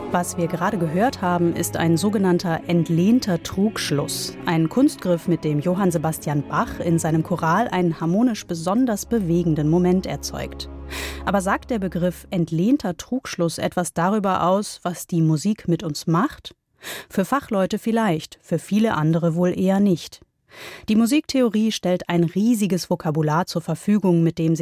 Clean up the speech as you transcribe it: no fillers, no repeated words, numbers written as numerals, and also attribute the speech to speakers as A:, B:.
A: Was wir gerade gehört haben, ist ein sogenannter entlehnter Trugschluss. Ein Kunstgriff, mit dem Johann Sebastian Bach in seinem Choral einen harmonisch besonders bewegenden Moment erzeugt. Aber sagt der Begriff entlehnter Trugschluss etwas darüber aus, was die Musik mit uns macht? Für Fachleute vielleicht, für viele andere wohl eher nicht. Die Musiktheorie stellt ein riesiges Vokabular zur Verfügung, mit dem